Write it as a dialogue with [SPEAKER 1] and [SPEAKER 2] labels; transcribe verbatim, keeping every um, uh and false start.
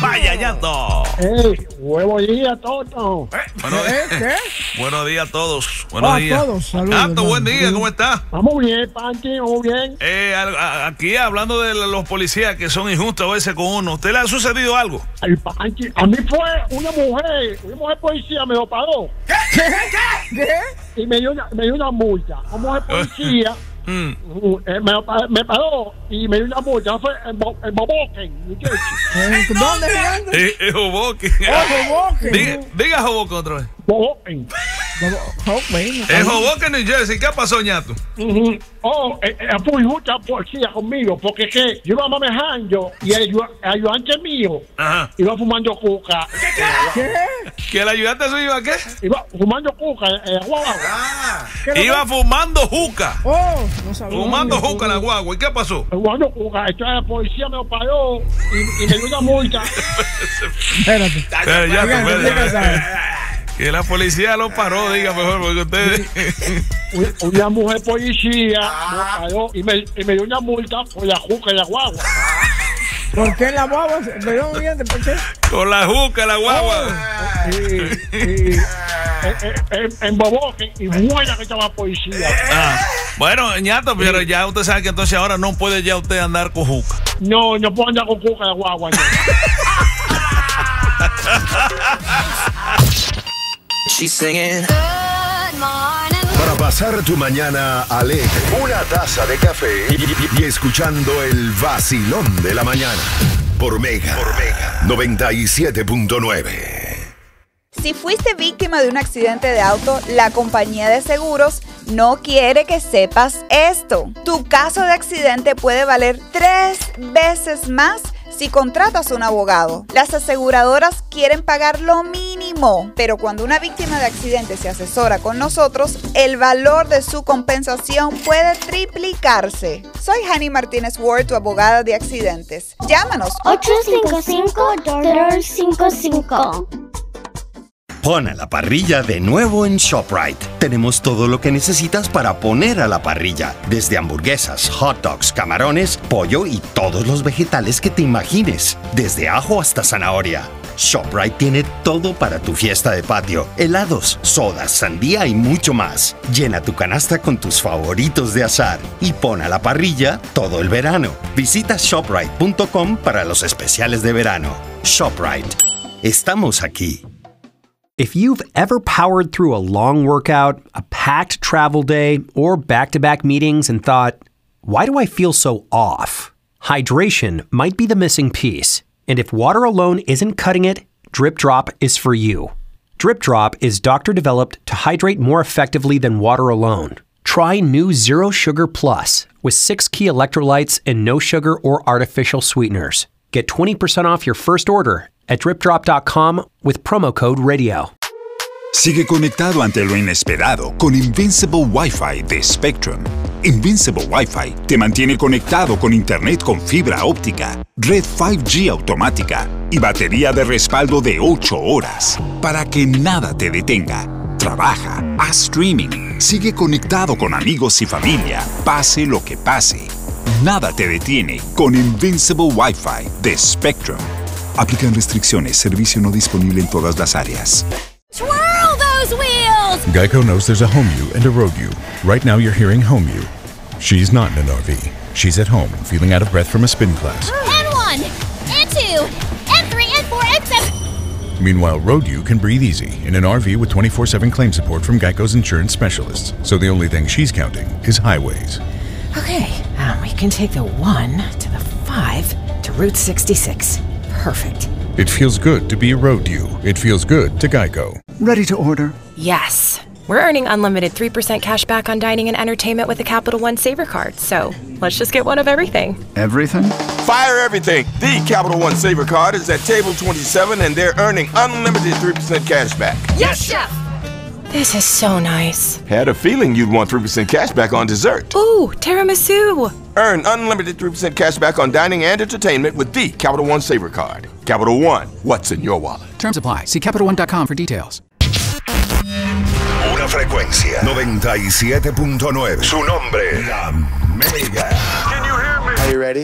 [SPEAKER 1] Vaya, Ñato.
[SPEAKER 2] Hey, buenos días, Toto.
[SPEAKER 1] Eh, buenos días.
[SPEAKER 3] ¿Qué?
[SPEAKER 1] Buenos días a todos. Buenos
[SPEAKER 3] Oh, a
[SPEAKER 1] días.
[SPEAKER 3] todos, saludos,
[SPEAKER 1] Ñato, buen
[SPEAKER 3] hermano.
[SPEAKER 1] día, ¿cómo está?
[SPEAKER 2] Vamos bien, Panchi, vamos bien.
[SPEAKER 1] Eh, a- a- aquí hablando de los policías que son injustos a veces con uno. ¿Usted le ha sucedido algo?
[SPEAKER 2] El Panchi, a mí fue una mujer, una mujer policía me lo pagó
[SPEAKER 3] ¿Qué?
[SPEAKER 2] y me dio una, me dio una multa. Una mujer policía
[SPEAKER 1] Mm.
[SPEAKER 2] uh, eh, me, lo pa- me pagó y me dio una multa. Fue en, Bo- en Boboken, New Jersey.
[SPEAKER 3] ¿Eh, ¿Dónde, Leandro?
[SPEAKER 1] Eh, eh, Hoboken.
[SPEAKER 3] Oh, Hoboken.
[SPEAKER 1] Diga, diga Hoboken otra vez.
[SPEAKER 2] Boboken.
[SPEAKER 3] Oh, bueno.
[SPEAKER 1] Es Hoboken, New Jersey. ¿Qué pasó, Ñato?
[SPEAKER 2] Ujú. Oh, eh, eh, fue injusta policía conmigo porque es que yo iba manejando y el ayu- el ayudante mío
[SPEAKER 1] Ajá.
[SPEAKER 2] iba fumando cuca.
[SPEAKER 3] ¿Qué?
[SPEAKER 1] ¿Que el ayudante suyo iba a qué?
[SPEAKER 2] Iba fumando cuca en la guagua.
[SPEAKER 3] ¿Qué lo-
[SPEAKER 1] Iba fumando juca.
[SPEAKER 3] Oh, no sabía.
[SPEAKER 1] Fumando juca en la guagua. ¿Y qué pasó?
[SPEAKER 2] Fumando cuca. Entonces la policía me lo paró y, y me dio una multa.
[SPEAKER 3] Espérate.
[SPEAKER 1] Pero ya,
[SPEAKER 3] Diga,
[SPEAKER 1] pues,
[SPEAKER 3] diga, ¿sabes?
[SPEAKER 1] que la policía lo paró, diga mejor, porque ustedes.
[SPEAKER 2] Una- Una mujer policía me lo paró y me, y me dio una multa por la cuca en la guagua.
[SPEAKER 3] ¿Por qué la guagua? Perdón, oyente, ¿por qué?
[SPEAKER 1] Con la juca, la guagua.
[SPEAKER 2] Y, y en, en, en Boboken y buena que estaba la policía.
[SPEAKER 1] Ah, bueno, Ñato, pero ya usted sabe que entonces ahora no puede ya usted andar con juca.
[SPEAKER 2] No, no puedo andar con cuca en la guagua. No.
[SPEAKER 4] She's singing.
[SPEAKER 5] Good morning.
[SPEAKER 6] Para pasar tu mañana alegre, una taza de café y, y- y escuchando el vacilón de la mañana por Mega, por Mega noventa y siete punto nueve.
[SPEAKER 7] Si fuiste víctima de un accidente de auto, la compañía de seguros no quiere que sepas esto. Tu caso de accidente puede valer tres veces más si contratas un abogado. Las aseguradoras quieren pagar lo mínimo, pero cuando una víctima de accidente se asesora con nosotros, el valor de su compensación puede triplicarse. Soy Hani Martínez Ward, tu abogada de accidentes. Llámanos.
[SPEAKER 5] ocho cinco cinco, dos cinco cinco.
[SPEAKER 8] Pon a la parrilla de nuevo en ShopRite. Tenemos todo lo que necesitas para poner a la parrilla, desde hamburguesas, hot dogs, camarones, pollo y todos los vegetales que te imagines, desde ajo hasta zanahoria. ShopRite tiene todo para tu fiesta de patio, helados, sodas, sandía y mucho más. Llena tu canasta con tus favoritos de asar y pon a la parrilla todo el verano. Visita shoprite punto com para los especiales de verano. ShopRite. Estamos aquí.
[SPEAKER 9] If you've ever powered through a long workout, a packed travel day, or back-to-back meetings and thought, why do I feel so off? Hydration might be the missing piece. And if water alone isn't cutting it, Drip Drop is for you. Drip Drop is doctor-developed to hydrate more effectively than water alone. Try new Zero Sugar Plus with six key electrolytes and no sugar or artificial sweeteners. Get twenty percent off your first order at drip drop dot com with promo code radio.
[SPEAKER 10] Sigue conectado ante lo inesperado con Invincible Wi-Fi de Spectrum. Invincible Wi-Fi te mantiene conectado con Internet con fibra óptica, red cinco G automática y batería de respaldo de ocho horas para que nada te detenga. Trabaja, haz streaming, sigue conectado con amigos y familia, pase lo que pase. Nada te detiene con Invincible Wi-Fi de Spectrum. Aplican restricciones, servicio no disponible en todas las áreas.
[SPEAKER 5] Twirl those wheels!
[SPEAKER 11] Geico knows there's a home you and a road you. Right now you're hearing home you. She's not in an R V. She's at home, feeling out of breath from a spin class.
[SPEAKER 5] And one, and two, and three, and four, and seven.
[SPEAKER 11] Meanwhile, road you can breathe easy in an R V with twenty-four seven claim support from Geico's insurance specialists. So the only thing she's counting is highways.
[SPEAKER 12] Okay, um, we can take the one to the five to Route sixty-six. Perfect.
[SPEAKER 11] It feels good to be a road you. It feels good to Geico.
[SPEAKER 13] Ready to order?
[SPEAKER 14] Yes. We're earning unlimited three percent cash back on dining and entertainment with a Capital One Saver card. So let's just get one of everything.
[SPEAKER 13] Everything?
[SPEAKER 15] Fire everything. The Capital One Saver card is at table twenty-seven and they're earning unlimited three percent cash back.
[SPEAKER 14] Yes, Chef! This is so nice.
[SPEAKER 15] Had a feeling you'd want three percent cash back on dessert.
[SPEAKER 14] Ooh, tiramisu.
[SPEAKER 15] Earn unlimited three percent cash back on dining and entertainment with the Capital One Saver card. Capital One, what's in your wallet?
[SPEAKER 16] Terms apply. See Capital One dot com for details.
[SPEAKER 6] Una frecuencia noventa y siete punto nueve. Su nombre, La Mega.
[SPEAKER 17] Are you ready?